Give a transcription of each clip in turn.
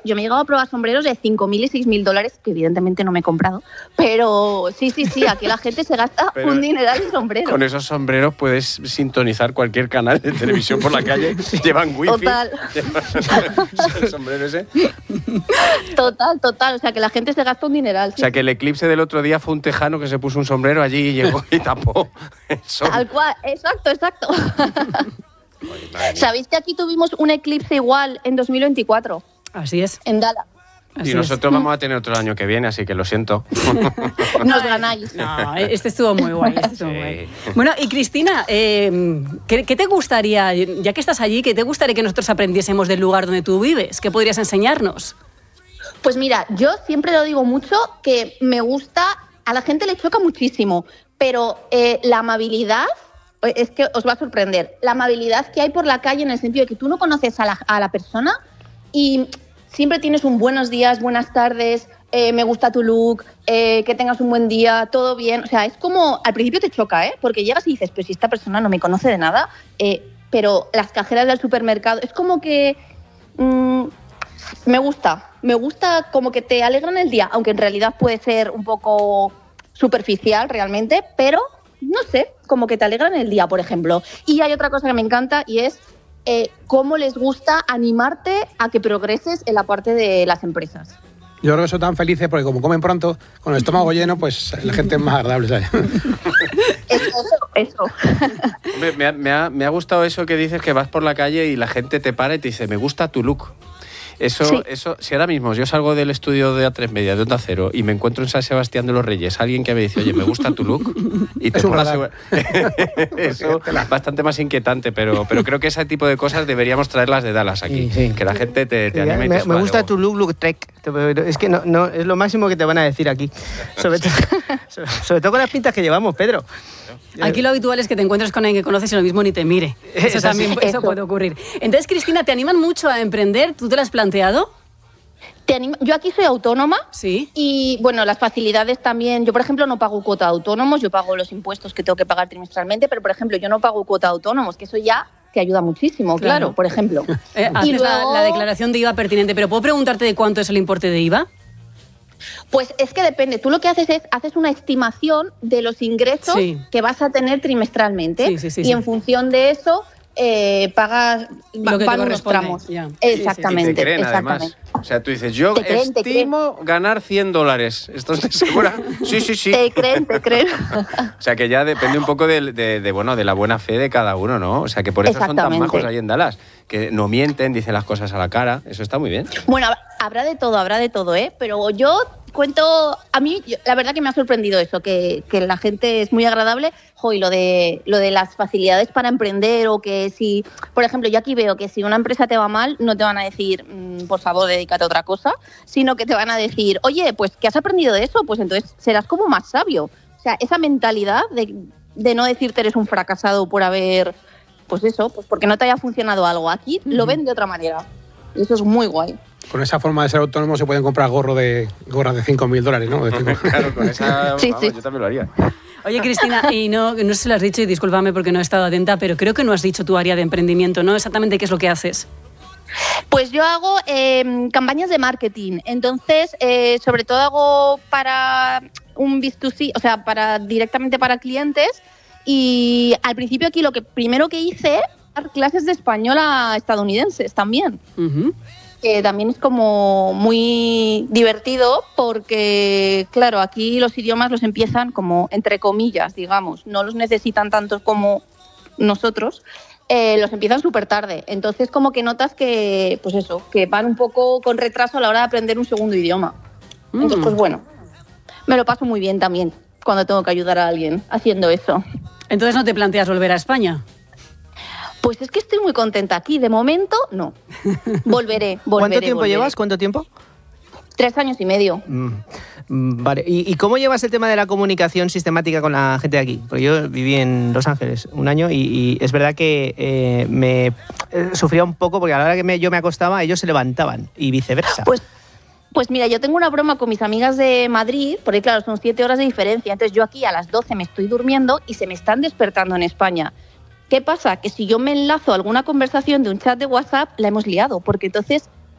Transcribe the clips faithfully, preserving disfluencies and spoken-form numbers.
yo me he llegado a probar sombreros de cinco mil y seis mil dólares, que evidentemente no me he comprado, pero sí, sí, sí, aquí la gente se gasta pero un dineral en sombreros. Con esos sombreros puedes sintonizar cualquier canal de televisión por la calle, llevan wifi. Total. El sombrero ese. Total, total, o sea que la gente se gasta un dineral. Sí. O sea que el eclipse del otro día fue un tejano que se puso un sombrero allí y llegó y tapó el sol. Tal cual, exacto, exacto. ¿Sabéis que aquí tuvimos un eclipse igual en dos mil veinticuatro? Así es. En Dallas. Así y nosotros es. vamos a tener otro año que viene, así que lo siento. Nos ganáis. No, este estuvo muy guay. Este estuvo sí. guay. Bueno, y Cristina, eh, ¿qué, ¿qué te gustaría, ya que estás allí, qué te gustaría que nosotros aprendiésemos del lugar donde tú vives? ¿Qué podrías enseñarnos? Pues mira, yo siempre lo digo mucho, que me gusta, a la gente le choca muchísimo, pero eh, la amabilidad... Es que os va a sorprender. La amabilidad que hay por la calle en el sentido de que tú no conoces a la, a la persona y siempre tienes un buenos días, buenas tardes, eh, me gusta tu look, eh, que tengas un buen día, todo bien. O sea, es como, al principio te choca, ¿eh? Porque llegas y dices, pero si esta persona no me conoce de nada, eh, pero las cajeras del supermercado, es como que mmm, me gusta, me gusta como que te alegran el día, aunque en realidad puede ser un poco superficial realmente, pero... no sé, como que te alegran el día, por ejemplo. Y hay otra cosa que me encanta y es eh, cómo les gusta animarte a que progreses en la parte de las empresas. Yo creo que son tan felices porque como comen pronto, con el estómago lleno, pues la gente es más agradable, ¿sabes? Eso, eso. Me, me, ha, me, ha, me ha gustado eso que dices, que vas por la calle y la gente te para y te dice, me gusta tu look. Eso, sí. eso, si ahora mismo yo salgo del estudio de A tres Media, de Onda Cero, y me encuentro en San Sebastián de los Reyes, alguien que me dice, oye, me gusta tu look, y te pongas... Eso es bastante más inquietante, pero, pero creo que ese tipo de cosas deberíamos traerlas de Dallas aquí, sí, sí. Que la gente te, te sí, anime. Me, y te me gusta luego. Tu look, look trek. Es que no, no, es lo máximo que te van a decir aquí. Sobre, to, sobre, sobre todo con las pintas que llevamos, Pedro. Aquí lo habitual es que te encuentres con alguien que conoces y lo mismo ni te mire. Eso, eso también eso. eso puede ocurrir. Entonces, Cristina, ¿te animan mucho a emprender? ¿Tú te lo has planteado? Te anima... Yo aquí soy autónoma. Sí. Y, bueno, las facilidades también... Yo, por ejemplo, no pago cuota de autónomos, yo pago los impuestos que tengo que pagar trimestralmente, pero, por ejemplo, yo no pago cuota de autónomos, que eso ya te ayuda muchísimo, claro, claro por ejemplo. Eh, haces y luego... la, la declaración de I V A pertinente, pero ¿puedo preguntarte de cuánto es el importe de I V A? Pues es que depende. Tú lo que haces es, haces una estimación de los ingresos sí. que vas a tener trimestralmente sí, sí, sí, y sí. en función de eso eh, pagas lo que van te unos tramos. Ya. Exactamente. Y te creen, exactamente. además. O sea, tú dices, yo te creen, estimo ganar cien dólares. ¿Estás segura? Sí, sí, sí. Te creen, te creen. O sea, que ya depende un poco de, de, de, bueno, de la buena fe de cada uno, ¿no? O sea, que por eso son tan majos ahí en Dallas. Que no mienten, dicen las cosas a la cara. Eso está muy bien. Bueno, habrá de todo, habrá de todo, ¿eh? Pero yo cuento... A mí, la verdad que me ha sorprendido eso, que, que la gente es muy agradable. Jo, y lo de, lo de las facilidades para emprender o que si... Por ejemplo, yo aquí veo que si una empresa te va mal, no te van a decir, mmm, por favor, dedícate a otra cosa, sino que te van a decir, oye, pues, ¿qué has aprendido de eso? Pues entonces serás como más sabio. O sea, esa mentalidad de, de no decirte eres un fracasado por haber... Pues eso, pues porque no te haya funcionado algo. Aquí uh-huh. lo ven de otra manera. Y eso es muy guay. Con esa forma de ser autónomo se pueden comprar gorro de, gorras de cinco mil dólares, ¿no? Claro, con esa... sí, vamos, sí. Yo también lo haría. Oye, Cristina, y no, no sé si lo has dicho y discúlpame porque no he estado atenta, pero creo que no has dicho tu área de emprendimiento, ¿no? Exactamente qué es lo que haces. Pues yo hago eh, campañas de marketing. Entonces, eh, sobre todo hago para un B dos C, o sea, para directamente para clientes. Y al principio aquí lo que primero que hice dar clases de español a estadounidenses también. Uh-huh. Que también es como muy divertido porque, claro, aquí los idiomas los empiezan como entre comillas, digamos, no los necesitan tantos como nosotros, eh, los empiezan súper tarde. Entonces como que notas que, pues eso, que van un poco con retraso a la hora de aprender un segundo idioma. Uh-huh. Entonces, pues bueno, me lo paso muy bien también cuando tengo que ayudar a alguien haciendo eso. Entonces, ¿no te planteas volver a España? Pues es que estoy muy contenta aquí. De momento, no. Volveré, volveré. ¿Cuánto tiempo volveré. llevas? ¿Cuánto tiempo? Tres años y medio. Mm, vale. ¿Y, ¿Y cómo llevas el tema de la comunicación sistemática con la gente de aquí? Porque yo viví en Los Ángeles un año y, y es verdad que eh, me eh, sufría un poco porque a la hora que me, yo me acostaba, ellos se levantaban y viceversa. Pues... Pues mira, yo tengo una broma con mis amigas de Madrid, porque claro, son siete horas de diferencia. Entonces yo aquí a las doce me estoy durmiendo y se me están despertando en España. ¿Qué pasa? Que si yo me enlazo a alguna conversación de un chat de WhatsApp, la hemos liado, porque entonces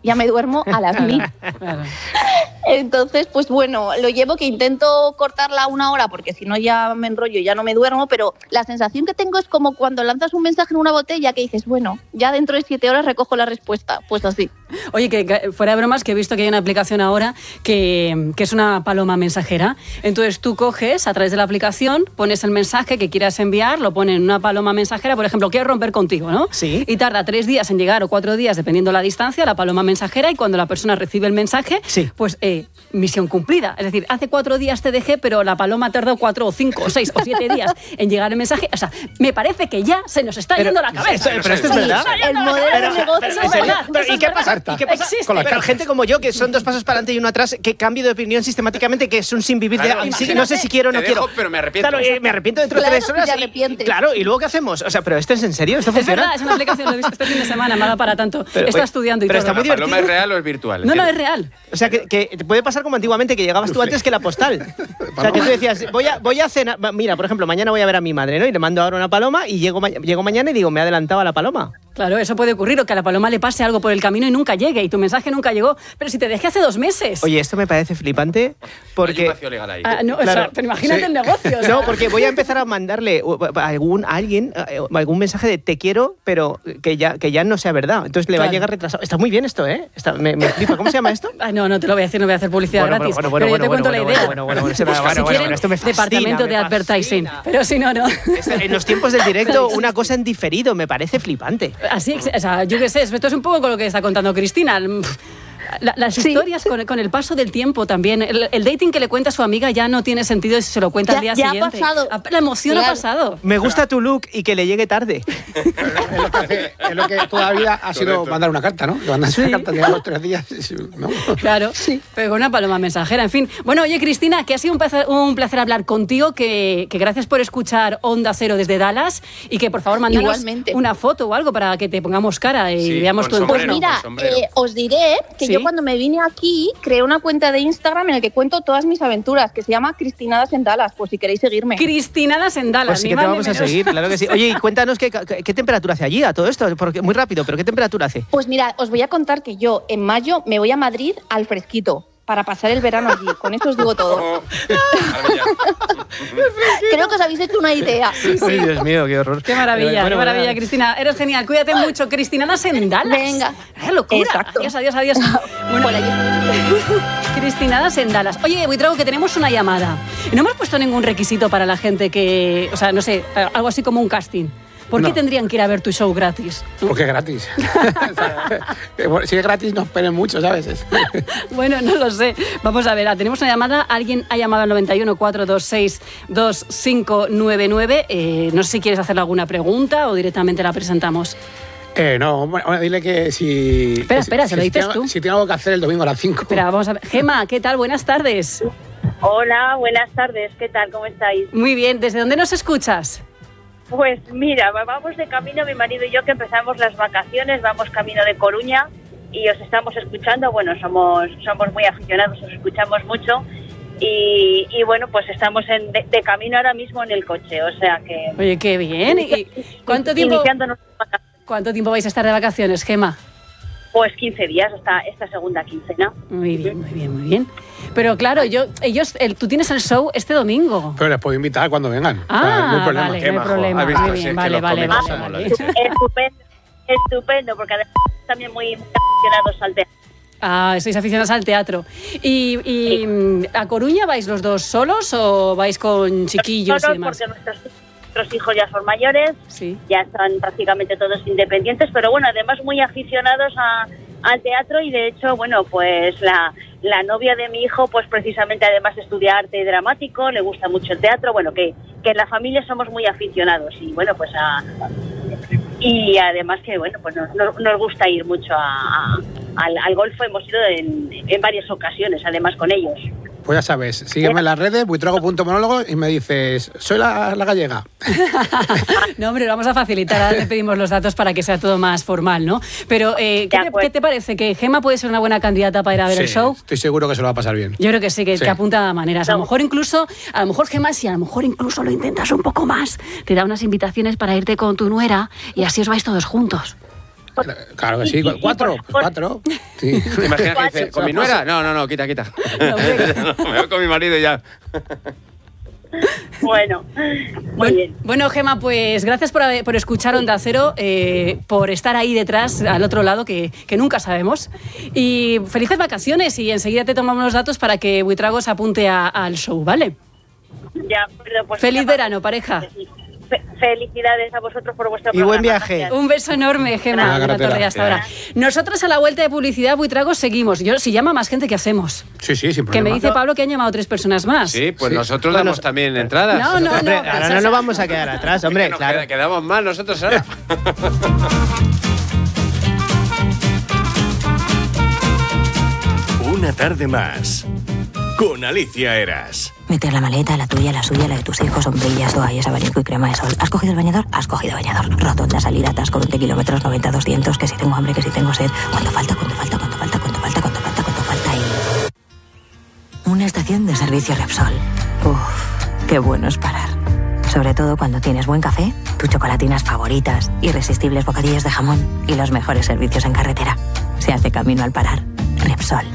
ya me duermo a las mil. Claro. Entonces, pues bueno, lo llevo que intento cortarla a una hora porque si no ya me enrollo y ya no me duermo, pero la sensación que tengo es como cuando lanzas un mensaje en una botella que dices, bueno, ya dentro de siete horas recojo la respuesta, pues así. Oye, que, que fuera de bromas, que he visto que hay una aplicación ahora que, que es una paloma mensajera. Entonces tú coges a través de la aplicación, pones el mensaje que quieras enviar, lo pones en una paloma mensajera, por ejemplo, quiero romper contigo, ¿no? Sí. Y tarda tres días en llegar o cuatro días, dependiendo la distancia, la paloma mensajera, y cuando la persona recibe el mensaje, sí. pues eh, misión cumplida. Es decir, hace cuatro días te dejé, pero la paloma tardó cuatro o cinco o seis o siete días en llegar el mensaje. O sea, me parece que ya se nos está pero, yendo la cabeza. Pero, pero esto es verdad. El modelo Pero, de negocio pero, es pero, verdad. pero, ¿y qué pasa? ¿Y qué pasa? Existe. Con la pero gente como yo, que son dos pasos para adelante y uno atrás, que cambio de opinión sistemáticamente, que es un sin vivir Claro, de... imagínate, Sí, no sé si quiero o no te quiero. dejo, pero me arrepiento. Claro, eh, me arrepiento dentro de Claro, tres horas. te y- arrepientes. claro, ¿y luego qué hacemos? O sea, ¿pero esto es en serio? ¿Esto Es funciona? verdad, es una aplicación, lo he visto este fin de semana, me ha dado para tanto. Pero, Está oye, estudiando y pero todo. está muy ¿La paloma divertido. es real o es virtual? No, no, Entiendo. es real. O sea, que, que te puede pasar como antiguamente, que llegabas tú antes que la postal. O sea, que tú decías, voy a, voy a cenar... Mira, por ejemplo, mañana voy a ver a mi madre, ¿no? Y le mando ahora una paloma y llego, ma- llego mañana y digo, me he adelantado a la paloma. Claro, eso puede ocurrir, o que a la paloma le pase algo por el camino y nunca llegue, y tu mensaje nunca llegó. Pero si te dejé hace dos meses. Oye, esto me parece flipante Hay un porque... vacío legal ahí. Ah, no, o Claro. sea, pero imagínate Sí. el negocio. o sea. No, porque voy a empezar a mandarle uh, a algún a alguien eh, algún mensaje de te quiero, pero que ya que ya no sea verdad. Entonces le va a Claro. llegar retrasado. Está muy bien esto, ¿eh? Está, me, me flipa. ¿Cómo se llama esto? Ay, no, no te lo voy a decir, no voy a hacer publicidad Bueno, gratis. bueno, bueno, pero yo te bueno, cuento bueno, la idea. bueno, bueno, bueno, bueno, Pues, bueno, si bueno, quieren, bueno, esto me fascina, departamento me de advertising. fascina. Pero si no, no. En los tiempos del directo, una cosa en diferido, me parece flipante. Así, o sea, yo qué sé, esto es un poco con lo que está contando Cristina. La- las Sí. historias con, con el paso del tiempo también. El, el dating que le cuenta a su amiga ya no tiene sentido si se lo cuenta Ya- al día ya ha siguiente. pasado. La emoción Claro. ha pasado. Me gusta tu look y que le llegue tarde. Es lo que, hace- es lo que toda la vida ha sido Correcto. mandar una carta, ¿no? Mandar una carta, llega a los tres días, ¿no? Claro, pero con una paloma mensajera, en fin. Bueno, oye, Cristina, que ha sido un placer, un placer hablar contigo, que, que gracias por escuchar Onda Cero desde Dallas y que por favor mándanos Igualmente. una foto o algo para que te pongamos cara y Sí, veamos con tu Pues sombrero. entorno. mira, con sombrero. eh, os diré que ¿Sí? yo cuando me vine aquí creé una cuenta de Instagram en la que cuento todas mis aventuras, que se llama Cristinadas en Dallas, por si queréis seguirme. Cristinadas en Dallas, Pues sí ni que te más ni vamos a menos. seguir, claro que sí. Oye, y cuéntanos qué, qué, qué temperatura hace allí a todo esto, porque muy rápido, pero ¿qué temperatura hace? Pues mira, os voy a contar que yo en mayo me voy a Madrid al fresquito para pasar el verano allí. Con eso os digo todo. Oh, maravilla. Creo que os habéis hecho una idea. Ay, Dios mío, qué horror. Qué maravilla, Bueno, qué bueno, maravilla, bueno. Cristina. Eres genial. Cuídate mucho. Cristinadas en Dallas. Venga. ¡Qué locura! Exacto. Adiós, adiós, adiós. Bueno, Por allí. Cristinadas en Dallas. Oye, Buitrago, que tenemos una llamada. No hemos puesto ningún requisito para la gente que... O sea, no sé, algo así como un casting. ¿Por qué No. tendrían que ir a ver tu show gratis? Porque es gratis. O sea, que, bueno, si es gratis, no esperen mucho, ¿sabes? Es- Bueno, no lo sé. Vamos a ver, ah, tenemos una llamada. Alguien ha llamado al noventa y uno, cuatrocientos veintiséis, veinticinco noventa y nueve. Eh, no sé si quieres hacerle alguna pregunta o directamente la presentamos. Eh, no, bueno, bueno, dile que si... Espera, si- espera, se si lo dices tiene- tú. Si tiene algo que hacer el domingo a las cinco. Espera, vamos a ver. Gema, ¿qué tal? Buenas tardes. Hola, buenas tardes, ¿qué tal? ¿Cómo estáis? Muy bien, ¿desde dónde nos escuchas? Pues mira, vamos de camino, mi marido y yo, que empezamos las vacaciones, vamos camino de Coruña y os estamos escuchando. Bueno, somos somos muy aficionados, os escuchamos mucho y, y bueno, pues estamos en, de, de camino ahora mismo en el coche, o sea que... Oye, qué bien. ¿Y cuánto tiempo, Iniciando nuestras vacaciones. cuánto tiempo vais a estar de vacaciones, Gema? Pues quince días, esta, esta segunda quincena. Muy bien, muy bien, muy bien. Pero claro, yo, ellos, el, tú tienes el show este domingo. Pero les puedo invitar cuando vengan. O sea, Ah, no hay problema. vale, Qué no hay majo. problema. ¿Has visto? Muy Sí, bien, es que vale, los vale, cómicos vale, somos la vale. leche. Estupendo, estupendo, porque además también muy, muy aficionados al teatro. Ah, sois aficionados al teatro. ¿Y, y mm, a Coruña vais los dos solos o vais con chiquillos y Solos demás? porque nuestros, nuestros hijos ya son mayores, Sí. ya están prácticamente todos independientes, pero bueno, además muy aficionados a, al teatro y de hecho, bueno, pues la, la novia de mi hijo, pues precisamente además estudia arte dramático, le gusta mucho el teatro, bueno, que, que en la familia somos muy aficionados y bueno, pues a... Y además que, bueno, pues nos, nos, nos gusta ir mucho a, a, al, al golfo, hemos ido en, en varias ocasiones, además con ellos. Pues ya sabes, sígueme en las redes, buitrago punto monólogo y me dices, soy la, la gallega. No, hombre, lo vamos a facilitar. Ahora le pedimos los datos para que sea todo más formal, ¿no? Pero, eh, ¿qué, De te, acuerdo. ¿qué te parece? ¿Que Gema puede ser una buena candidata para ir a ver el Sí, show? estoy seguro que se lo va a pasar bien. Yo creo que sí, que Sí. te apunta a maneras. A lo No. mejor incluso, a lo mejor Gema, si a lo mejor incluso lo intentas un poco más, te da unas invitaciones para irte con tu nuera y así os vais todos juntos. Claro que sí, Y- y- y cuatro, por- pues cuatro. Sí. ¿Te imaginas que dice, con mi nuera? No, no, no, quita, quita. No, me voy con mi marido ya. Bueno, muy Bueno, bien. bueno, Gema, pues gracias por, haber- por escuchar Onda Cero, eh, por estar ahí detrás, al otro lado, que, que nunca sabemos. Y felices vacaciones y enseguida te tomamos los datos para que Buitrago se apunte a- al show, ¿vale? Ya, pero pues, Feliz ya, verano, pareja. Fe- Felicidades a vosotros por vuestro Y buen programa. viaje. Gracias. Un beso enorme, Gema, Buena de la carretera. Torre, hasta ahora. Nosotros a la vuelta de publicidad, Buitrago, seguimos. Yo, si llama más gente, ¿qué hacemos? Sí, sí, sin Que problema. me dice Pablo que han llamado tres personas más. Sí, pues Sí. nosotros Bueno, damos también entradas. No, no, Hombre, no. ahora pues, no o nos sea, vamos a quedar atrás, hombre, Nos claro. queda- quedamos mal nosotros ahora. Una tarde más con Alicia Eras. Meter la maleta, la tuya, la suya, la de tus hijos, sombrillas, toallas, abanico y crema de sol. ¿Has cogido el bañador? Has cogido bañador. Rotonda, salida, atasco, veinte kilómetros, noventa, doscientos, que si tengo hambre, que si tengo sed. ¿Cuánto falta? ¿Cuánto falta? ¿Cuánto falta? ¿Cuánto falta? ¿Cuánto falta? ¿Cuánto falta? Y... una estación de servicio Repsol. Uf, qué bueno es parar. Sobre todo cuando tienes buen café, tus chocolatinas favoritas, irresistibles bocadillos de jamón y los mejores servicios en carretera. Se hace camino al parar. Repsol.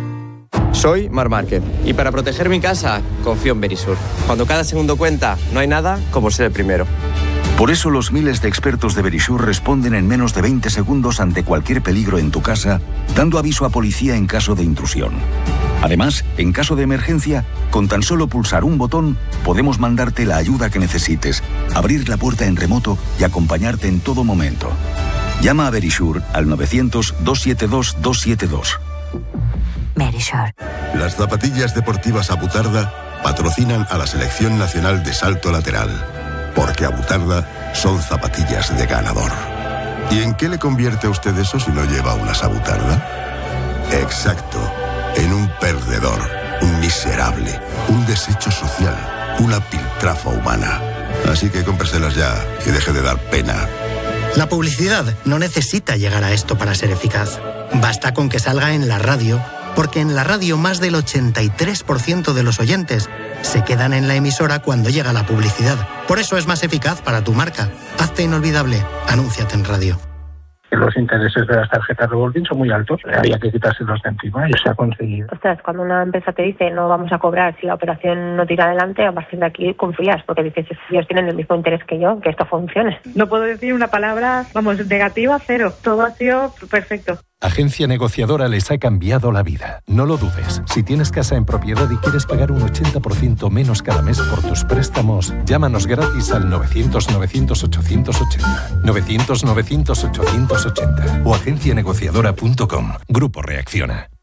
Soy Mar Márquez y para proteger mi casa confío en Verisur. Cuando cada segundo cuenta, no hay nada como ser el primero. Por eso los miles de expertos de Verisur responden en menos de veinte segundos ante cualquier peligro en tu casa, dando aviso a policía en caso de intrusión. Además, en caso de emergencia, con tan solo pulsar un botón, podemos mandarte la ayuda que necesites, abrir la puerta en remoto y acompañarte en todo momento. Llama a Verisur al novecientos, doscientos setenta y dos, doscientos setenta y dos. Verisur. Las zapatillas deportivas Abutarda patrocinan a la Selección Nacional de Salto Lateral, porque Abutarda son zapatillas de ganador. ¿Y en qué le convierte a usted eso si no lleva unas Abutarda? Exacto, en un perdedor, un miserable, un desecho social, una piltrafa humana. Así que cómpreselas ya y deje de dar pena. La publicidad no necesita llegar a esto para ser eficaz. Basta con que salga en la radio, porque en la radio más del ochenta y tres por ciento de los oyentes se quedan en la emisora cuando llega la publicidad. Por eso es más eficaz para tu marca. Hazte inolvidable. Anúnciate en radio. Los intereses de las tarjetas revolving son muy altos, había que quitárselos de encima y se ha conseguido. Ostras, cuando una empresa te dice no vamos a cobrar si la operación no tira adelante, a partir de aquí confías, porque dices, ellos tienen el mismo interés que yo, que esto funcione. No puedo decir una palabra, vamos, negativa, cero. Todo ha sido perfecto. Agencia Negociadora les ha cambiado la vida. No lo dudes. Si tienes casa en propiedad y quieres pagar un ochenta por ciento menos cada mes por tus préstamos, llámanos gratis al novecientos, novecientos, ochocientos ochenta. novecientos, novecientos, ochocientos ochenta. O agencia negociadora punto com. Grupo Reacciona.